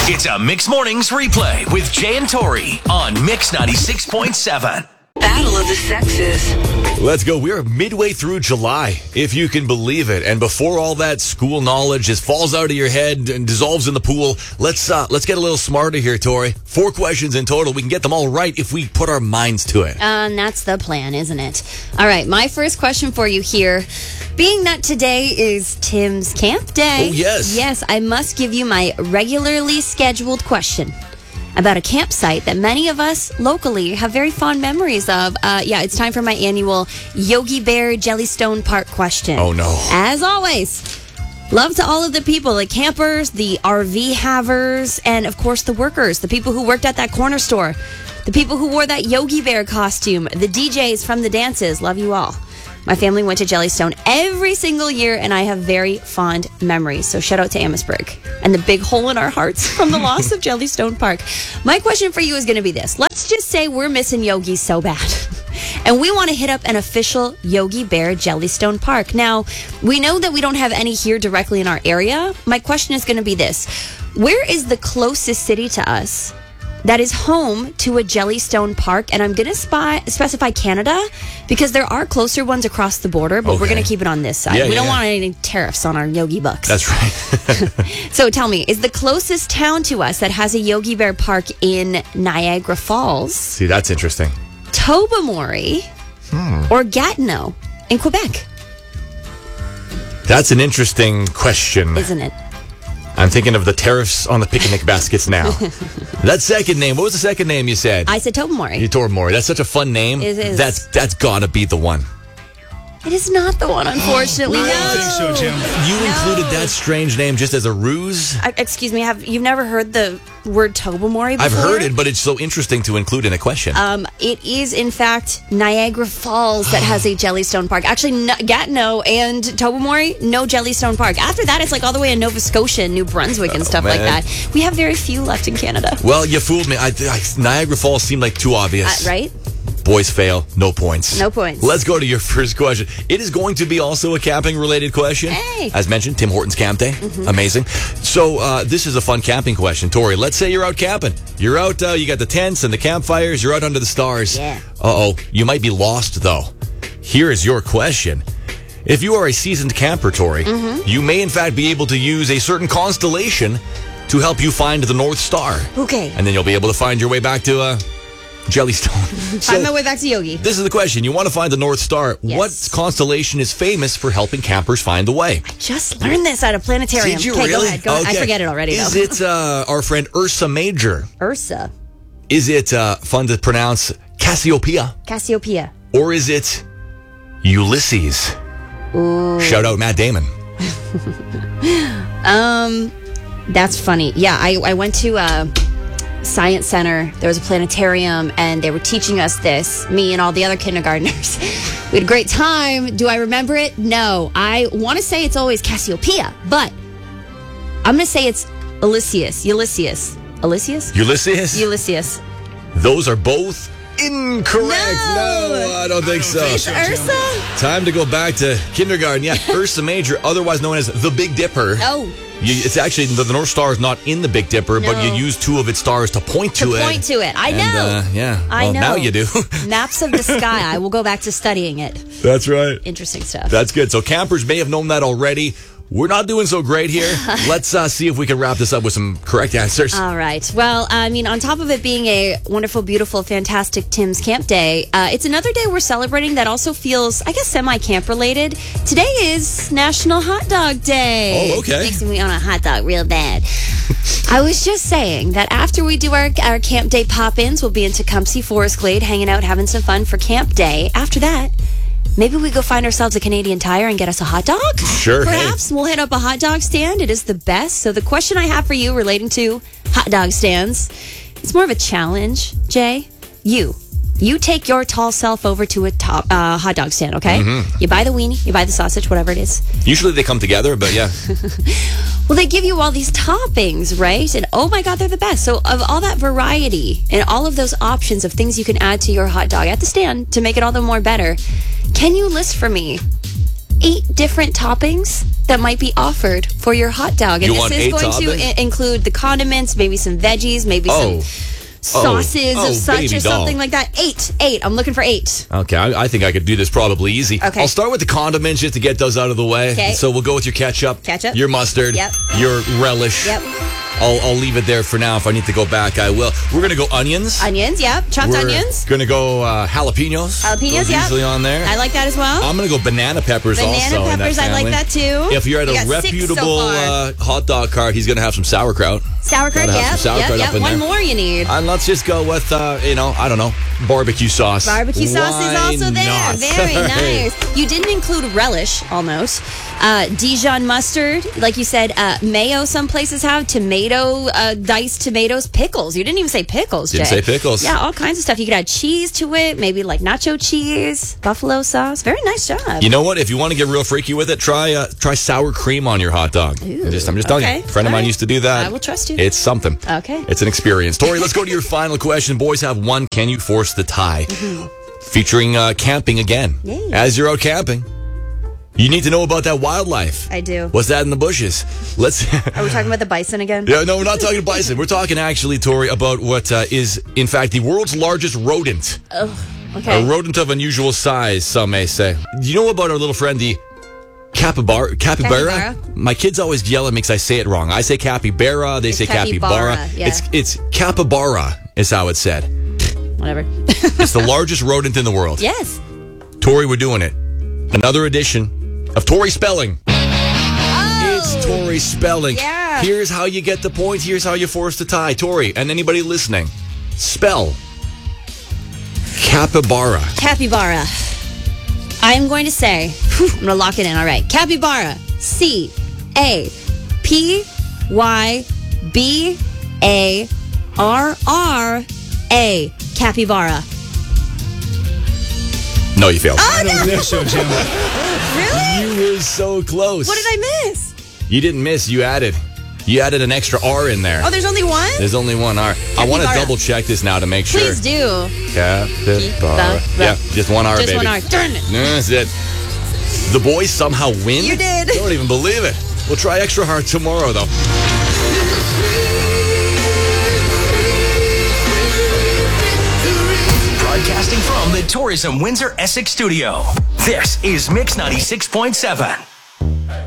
It's a Mix Mornings replay with Jay and Tori on Mix 96.7. Battle of the Sexes. Let's go. We're midway through July, if you can believe it. And before all that school knowledge just falls out of your head and dissolves in the pool, let's get a little smarter here, Tori. 4 questions in total. We can get them all right if we put our minds to it. And that's the plan, isn't it? All right, my first question for you here. Being that today is Tim's camp day. Oh, yes. Yes, I must give you my regularly scheduled question about a campsite that many of us locally have very fond memories of. It's time for my annual Yogi Bear Jellystone Park question. Oh, no. As always, love to all of the people, the campers, the RV havers, and of course the workers, the people who worked at that corner store, the people who wore that Yogi Bear costume, the DJs from the dances. Love you all. My family went to Jellystone every single year, and I have very fond memories. So shout out to Amherstburg and the big hole in our hearts from the loss of Jellystone Park. My question for you is going to be this. Let's just say we're missing Yogi so bad, and we want to hit up an official Yogi Bear Jellystone Park. Now, we know that we don't have any here directly in our area. My question is going to be this. Where is the closest city to us that is home to a Jellystone Park? And I'm going to specify Canada because there are closer ones across the border, but we're going to keep it on this side. We don't want any tariffs on our Yogi bucks. That's right. So tell me, is the closest town to us that has a Yogi Bear Park in Niagara Falls, See, that's interesting. Tobermory, or Gatineau in Quebec? That's an interesting question. Isn't it? I'm thinking of the tariffs on the picnic baskets now. That second name, what was the second name you said? I said Tobermory. You Tobermory. That's such a fun name. It is. That's gotta be the one. It is not the one, unfortunately. I don't think so, Tim. You included that strange name just as a ruse? Excuse me, you've never heard the word Tobermory before? I've heard it, but it's so interesting to include in a question. It is, in fact, Niagara Falls that has a Jellystone Park. Actually, Gatineau and Tobermory, no Jellystone Park. After that, it's like all the way in Nova Scotia and New Brunswick and stuff like that. We have very few left in Canada. Well, you fooled me. Niagara Falls seemed like too obvious. Right? Boys fail, no points. No points. Let's go to your first question. It is going to be also a camping-related question. Hey. As mentioned, Tim Hortons Camp Day. Amazing. So this is a fun camping question. Tori, let's say you're out camping. You're out, you got the tents and the campfires. You're out under the stars. Yeah. Uh-oh. You might be lost, though. Here is your question. If you are a seasoned camper, Tori, you may in fact be able to use a certain constellation to help you find the North Star. Okay. And then you'll be able to find your way back to Jellystone. Find my way back to Yogi. This is the question. You want to find the North Star. Yes. What constellation is famous for helping campers find the way? Just learned this at a planetarium. Did you okay, really? Go ahead. I forget it already, Is though. it our friend Ursa Major? Ursa. Is it fun to pronounce Cassiopeia? Cassiopeia. Or is it Ulysses? Ooh. Shout out Matt Damon. That's funny. Yeah, I went to Science Center. There was a planetarium, and they were teaching us this, me and all the other kindergartners. We had a great time. Do I remember it? No. I want to say it's always Cassiopeia, but I'm going to say it's Ulysses. Ulysses. Those are both incorrect. No, I don't think so. It's Ursa? Time to go back to kindergarten. Yeah, Ursa Major, otherwise known as the Big Dipper. Oh. It's actually, the North Star is not in the Big Dipper, but you use 2 of its stars to point to it. Point to it. I know. I know. Now you do. Maps of the sky. I will go back to studying it. That's right. Interesting stuff. That's good. So campers may have known that already. We're not doing so great here. Let's see if we can wrap this up with some correct answers. All right. Well, I mean, on top of it being a wonderful, beautiful, fantastic Tim's Camp Day, it's another day we're celebrating that also feels, I guess, semi-camp related. Today is National Hot Dog Day. Oh, okay. Makes me want a hot dog real bad. I was just saying that after we do our Camp Day pop-ins, we'll be in Tecumseh, Forest Glade, hanging out, having some fun for Camp Day. After that, maybe we go find ourselves a Canadian Tire and get us a hot dog? Sure. Perhaps we'll hit up a hot dog stand. It is the best. So the question I have for you relating to hot dog stands, it's more of a challenge, Jay. You take your tall self over to a hot dog stand, okay? You buy the weenie, you buy the sausage, whatever it is. Usually they come together, but yeah. Well, they give you all these toppings, right? And oh my God, they're the best. So of all that variety and all of those options of things you can add to your hot dog at the stand to make it all the more better, can you list for me 8 different toppings that might be offered for your hot dog. And You want this is 8 going toppings? to include the condiments, maybe some veggies, maybe some sauces of such baby or something doll. like that. 8. I'm looking for 8. Okay, I think I could do this probably easy. Okay. I'll start with the condiments just to get those out of the way. Okay. So we'll go with your ketchup. Ketchup. Your mustard. Yep. Your relish. Yep. I'll leave it there for now. If I need to go back, I will. We're going to go onions. Onions, yep. Chopped onions. Going to go jalapenos. Jalapenos, Those yep. Usually on there. I like that as well. I'm going to go banana peppers also. Banana in peppers, that I like family. that too. If you're at We a got 6 so reputable far. hot dog cart, he's going to have some sauerkraut. Sauerkraut, Gotta have some sauerkraut up in One there. more you need. And let's just go with, I don't know, barbecue sauce. Barbecue sauce is Why also there. not? Very nice. You didn't include relish, almost. Dijon mustard, like you said, mayo. Some places have tomato, diced tomatoes, pickles. You didn't even say pickles, Jay. Didn't say pickles. Yeah, all kinds of stuff. You could add cheese to it, maybe like nacho cheese, buffalo sauce. Very nice job. You know what? If you want to get real freaky with it, try sour cream on your hot dog. Ooh, I'm just telling okay. you. A friend of All mine right. used to do that. I will trust you. It's something. Okay. It's an experience. Tori, let's go to your final question. Boys have one. Can you force the tie? Featuring camping again. Yay. As you're out camping, you need to know about that wildlife. I do. What's that in the bushes? Let's. Are we talking about the bison again? Yeah, no, we're not talking bison. We're talking actually, Tori, about what is, in fact, the world's largest rodent. Okay. A rodent of unusual size, some may say. Do you know about our little friend, the capybara? Capybara? My kids always yell at me because I say it wrong. I say capybara, they say capybara. capybara, yeah. It's capybara is how it's said. Whatever. It's the largest rodent in the world. Yes. Tori, we're doing it. Another edition of Tori Spelling. It's Tori Spelling. Yeah. Here's how you get the point. Here's how you force the tie. Tori, and anybody listening, spell capybara. Capybara. I am going to say, I'm going to lock it in. All right. Capybara. CAPYBARRA. Capybara. No, you failed. I don't think so, Jim. Really? You were so close. What did I miss? You didn't miss. You added an extra R in there. Oh, there's only one? There's only one R. I want to Capybara. double check this now to make sure. Please do. Capybara. Yeah, just one R, Just baby. one R. Darn it. That's it. The boys somehow win? You did. Don't even believe it. We'll try extra hard tomorrow, though. Broadcasting from the Tourism Windsor Essex studio. This is Mix 96.7.